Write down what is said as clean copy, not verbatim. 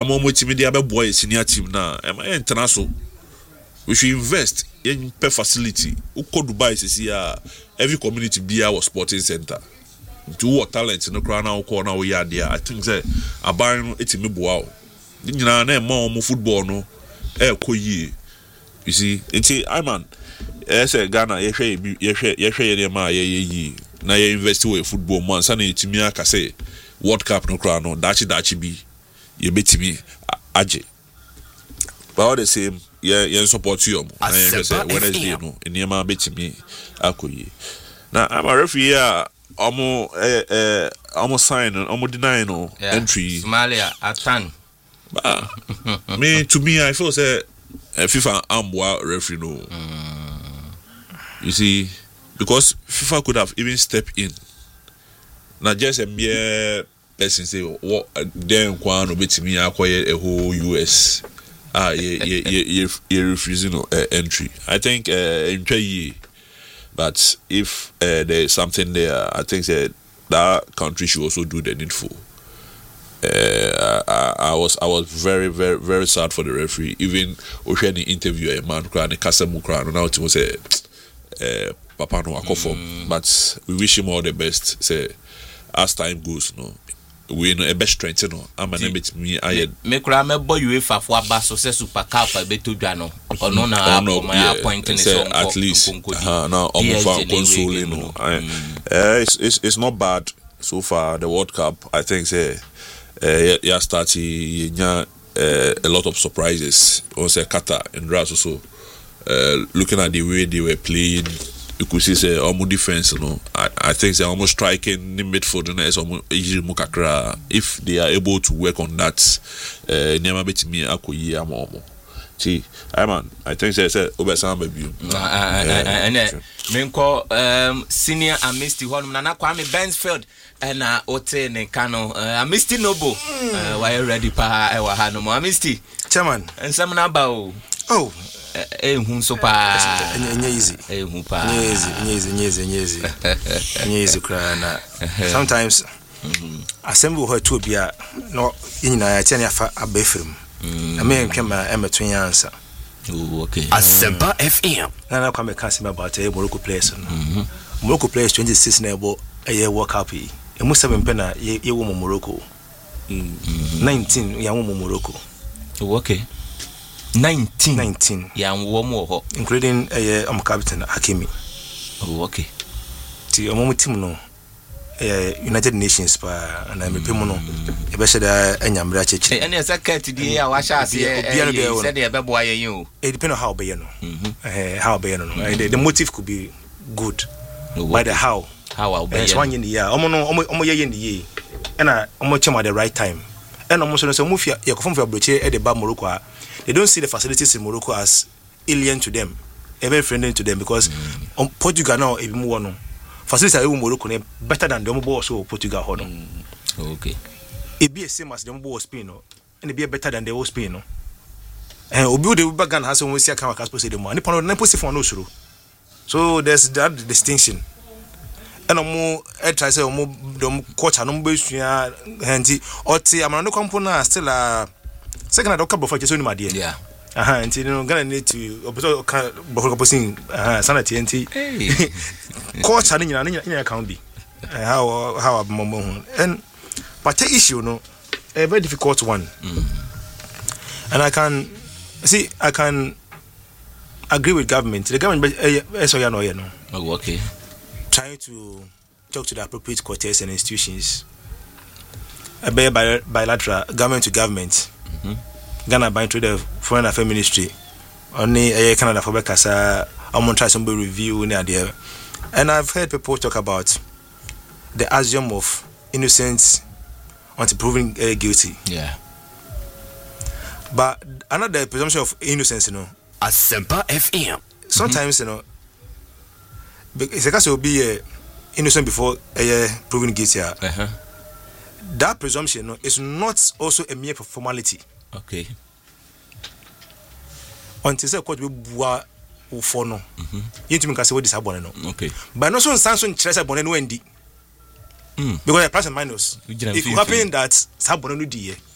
mo team dey abeboy senior team na am international we should invest in per facility uko Dubai sisi every community be our sporting center to what talent no kra na uko na we there I think say aban no etimi boa ni nyina na mo football no koyi you see enti I man say Ghana ye ma ye na ye invest in football man sa na etimi aka say World Cup no kra no dachi bi ye betimi age but all the same yeah support you Wednesday no enema betimi akoyi na I'm a referee almost sign almost deny no entry Somalia atan to me I feel say FIFA amboa referee no you see because FIFA could have even stepped in na just a mere person say what then kwa no betimi akoye a whole US you're refusing entry. I think but if there's something there, I think that country should also do the needful. I was very, very, very sad for the referee. Even Osheni interview a man crying, Kasemu crying, now to say, Papa no akofo. But we wish him all the best. Say as time goes, no. We know a best strength no am an bit me me kura me boy UEFA for aba so say super cup beto dwa no ono na my appointment so at least now for console no it's not bad so far the World Cup I think say starting a lot of surprises on say Qatar and Ras also looking at the way they were playing. You could see say almost defense, I think they're almost striking the midfield and if they are able to work on that, never bet me akoyi amomo. See, I think they say Obesan baby. Menko senior Amisty Honum Nana Kwame Bensfield and Ote Nekano Amisty Nobo. Why ready pa ewa hanomo Amisty chairman and some nabao. Oh. Hunso pa easy easy krana sometimes assemble her to be no in a tell afa abefrim I mean kema emetun answer okay Asempa FM na come can about Morocco players Morocco players 26 na ebo World Cup e mu 7 pena ye wo Morocco 19 ya wo Morocco okay 19 yeah wo including captain Hakimi okay ti omo team no United Nations pa na mepemu no e be sheda anyamra cheche and esa cat di ya wa sha se said e be boy yen o it depend on how be no how be no the motive could be good but the how be one yen ya omo ye yen ye na omo chema at the right time and omo so mo fia ye confirm for broche e de ba Morocco they don't see the facilities in Morocco as alien to them, very friendly to them because Portugal now if you want facilities in Morocco better than the also Portugal hold on. Okay. It be the same as the Spain and it be better than the whole Spain no. And obi the bagan has when we see can say the money pon na post for no sure. So there's that distinction. And omo try say omo dom culture no be sua hanti oti amano company still second I before just only my dear. Yeah. And you know, gonna need to opposing sanity and court challenge in account be how and but the issue no a very difficult one. And I can agree with government. The government okay. Trying to talk to the appropriate courts and institutions. A bilateral government to government. Ghana by to the Foreign Affairs Ministry only Canada for Bekasa I'm try some review near there. And I've heard people talk about the axiom of innocence until proven guilty. Yeah. But another presumption of innocence, Asempa FM. Sometimes, it's a case will be innocent before proven guilty. That presumption is not also a mere formality. Okay. Until say court will bua for no. You to me can say what is happening no. Okay. But no so Samsung interest abone no endi. Because the plus and minus. If you happen that sabone no die.